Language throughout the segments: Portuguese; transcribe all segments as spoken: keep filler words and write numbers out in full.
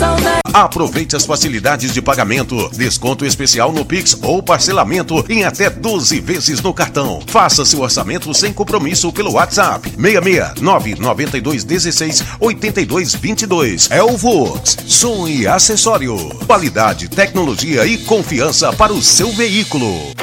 saudade. Aproveite as facilidades de pagamento, desconto especial no Pix ou parcelamento em até doze vezes no cartão. Faça seu orçamento sem compromisso pelo WhatsApp seis seis nove nove dois um seis oito dois dois dois. É o Volks Som e Acessório. Qualidade, tecnologia e confiança para o seu veículo.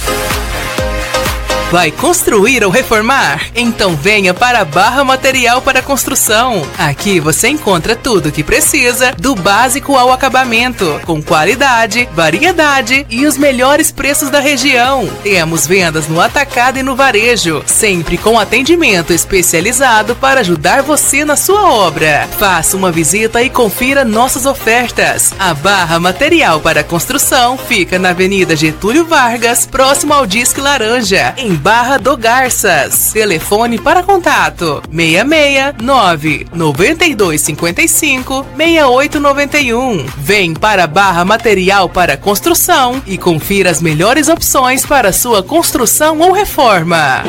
Vai construir ou reformar? Então venha para a Barra Material para Construção. Aqui você encontra tudo o que precisa, do básico ao acabamento, com qualidade, variedade e os melhores preços da região. Temos vendas no atacado e no varejo, sempre com atendimento especializado para ajudar você na sua obra. Faça uma visita e confira nossas ofertas. A Barra Material para Construção fica na Avenida Getúlio Vargas, próximo ao Disque Laranja, em Barra do Garças. Telefone para contato seis seis nove nove dois cinco cinco seis oito nove um. Vem para Barra Material para Construção e confira as melhores opções para sua construção ou reforma.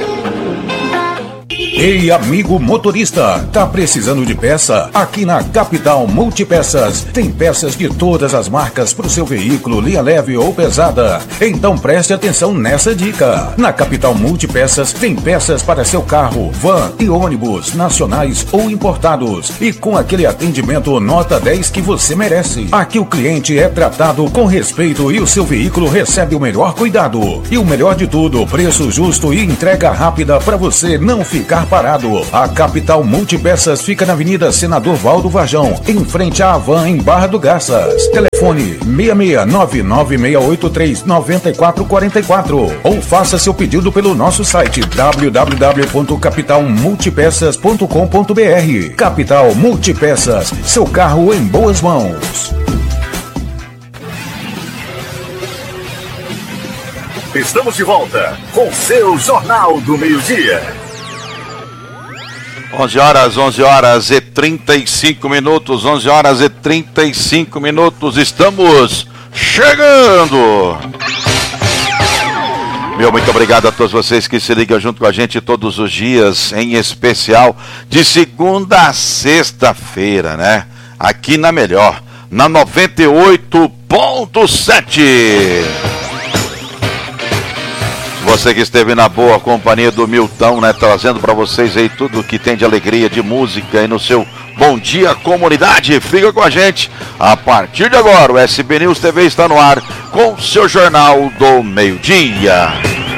Ei, amigo motorista, tá precisando de peça? Aqui na Capital Multipeças tem peças de todas as marcas para o seu veículo, linha leve ou pesada. Então preste atenção nessa dica. Na Capital Multipeças tem peças para seu carro, van e ônibus, nacionais ou importados. E com aquele atendimento nota dez que você merece. Aqui o cliente é tratado com respeito e o seu veículo recebe o melhor cuidado. E o melhor de tudo, preço justo e entrega rápida para você não ficar parado. A Capital Multipeças fica na Avenida Senador Valdo Varjão, em frente à Havan, em Barra do Garças. Telefone seis seis nove nove seis oito três nove quatro quatro quatro ou faça seu pedido pelo nosso site w w w ponto capital multipeças ponto com ponto b r. Capital Multipeças, seu carro em boas mãos. Estamos de volta com seu Jornal do Meio-Dia. onze horas, onze horas e trinta e cinco minutos, onze horas e trinta e cinco minutos, estamos chegando! Meu muito obrigado a todos vocês que se ligam junto com a gente todos os dias, em especial de segunda a sexta-feira, né? Aqui na Melhor, na noventa e oito ponto sete. Você que esteve na boa companhia do Milton, né, trazendo para vocês aí tudo que tem de alegria, de música aí no seu Bom Dia Comunidade. Fica com a gente. A partir de agora, o S B News T V está no ar com o seu Jornal do Meio-Dia.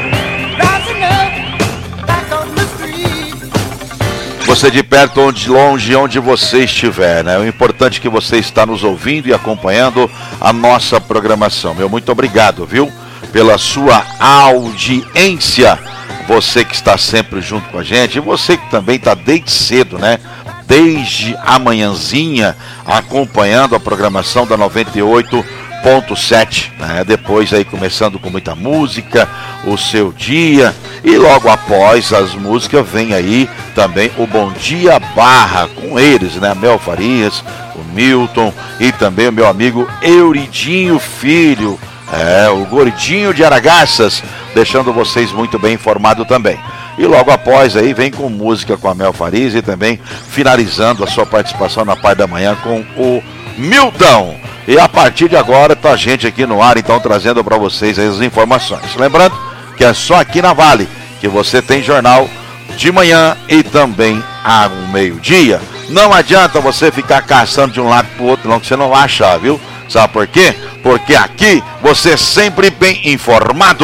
Você de perto ou de longe, onde você estiver, né? O importante é que você está nos ouvindo e acompanhando a nossa programação. Meu muito obrigado, viu? Pela sua audiência, você que está sempre junto com a gente, e você que também está desde cedo, né? Desde a manhãzinha, acompanhando a programação da noventa e oito ponto sete, né? Depois aí começando com muita música, o seu dia, e logo após as músicas vem aí também o Bom Dia Barra, com eles, né? Mel Farias, o Milton e também o meu amigo Euridinho Filho. É, o Gordinho de Aragarças, deixando vocês muito bem informados também. E logo após aí vem com música com a Mel Farias e também finalizando a sua participação na parte da manhã com o Milton. E a partir de agora tá a gente aqui no ar, então, trazendo para vocês as informações. Lembrando que é só aqui na Vale que você tem jornal de manhã e também ao meio-dia. Não adianta você ficar caçando de um lado pro outro, não, que você não vai achar, viu? Sabe por quê? Porque aqui você é sempre bem informado.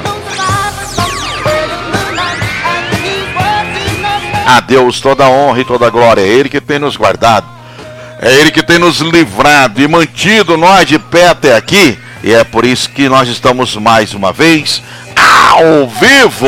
A Deus toda a honra e toda a glória. É Ele que tem nos guardado. É Ele que tem nos livrado e mantido nós de pé até aqui. E é por isso que nós estamos mais uma vez ao vivo.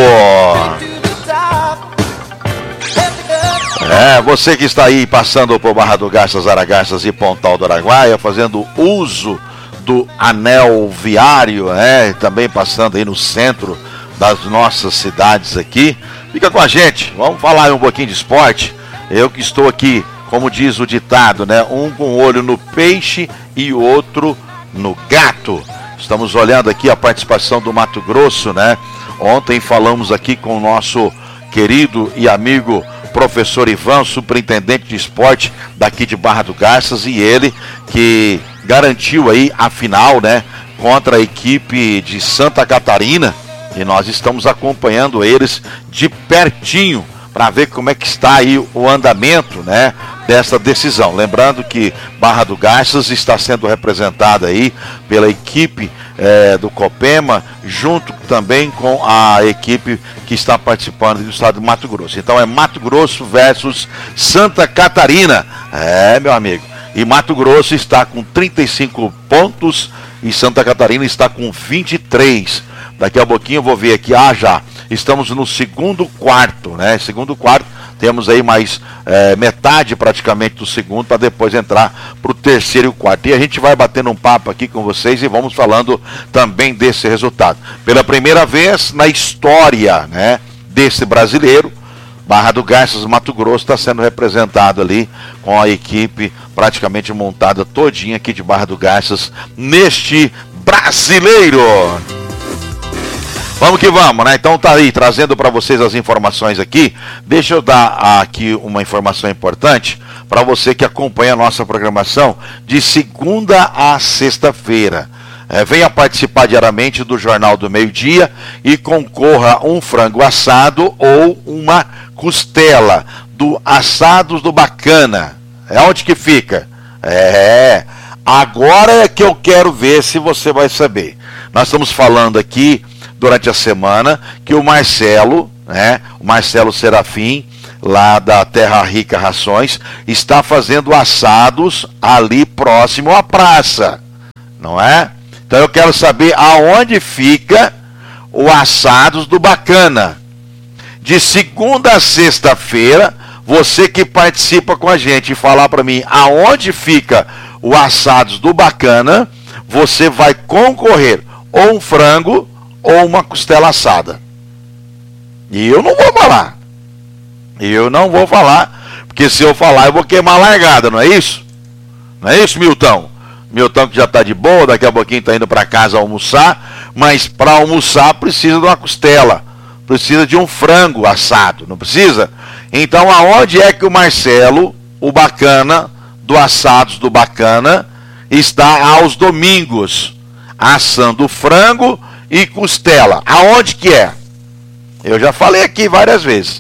É, você que está aí passando por Barra do Garças, Aragarças e Pontal do Araguaia, fazendo uso do anel viário, né? Também passando aí no centro das nossas cidades aqui. Fica com a gente, vamos falar um pouquinho de esporte. Eu que estou aqui, como diz o ditado, né? Um com o olho no peixe e outro no gato. Estamos olhando aqui a participação do Mato Grosso, né? Ontem falamos aqui com o nosso querido e amigo professor Ivan, superintendente de esporte daqui de Barra do Garças, e ele que garantiu aí a final, né, contra a equipe de Santa Catarina, e nós estamos acompanhando eles de pertinho para ver como é que está aí o andamento, né, dessa decisão. Lembrando que Barra do Garças está sendo representada aí pela equipe é, do Copema, junto também com a equipe que está participando do estado de Mato Grosso. Então é Mato Grosso versus Santa Catarina. É, meu amigo. E Mato Grosso está com trinta e cinco pontos e Santa Catarina está com vinte e três. Daqui a pouquinho eu vou ver aqui, ah, já, estamos no segundo quarto, né, segundo quarto, temos aí mais é, metade praticamente do segundo, para depois entrar para o terceiro e o quarto, e a gente vai batendo um papo aqui com vocês e vamos falando também desse resultado. Pela primeira vez na história, né, desse brasileiro, Barra do Garças, Mato Grosso, está sendo representado ali com a equipe praticamente montada todinha aqui de Barra do Garças, neste brasileiro. Vamos que vamos, né? Então tá aí, trazendo para vocês as informações aqui. Deixa eu dar aqui uma informação importante para você que acompanha a nossa programação de segunda a sexta-feira. É, venha participar diariamente do Jornal do Meio-Dia e concorra a um frango assado ou uma costela do Assados do Bacana. É onde que fica? É, agora é que eu quero ver se você vai saber. Nós estamos falando aqui durante a semana que o Marcelo, né, o Marcelo Serafim, lá da Terra Rica Rações, está fazendo assados ali próximo à praça, não é? Então eu quero saber aonde fica o Assados do Bacana. De segunda a sexta-feira, você que participa com a gente e falar para mim aonde fica o Assados do Bacana, você vai concorrer ou um frango ou uma costela assada. E eu não vou falar. Eu não vou falar, porque se eu falar eu vou queimar a largada, não é isso? Não é isso, Milton? Milton que já está de boa, daqui a pouquinho está indo para casa almoçar, mas para almoçar precisa de uma costela, precisa de um frango assado, não precisa? Então aonde é que o Marcelo, o Bacana, do Assados do Bacana, está aos domingos, assando frango e costela? Aonde que é? Eu já falei aqui várias vezes.